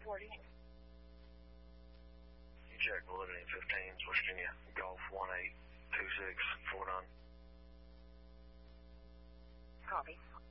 reporting. You check validity 15s, Virginia, Golf 182649. Copy.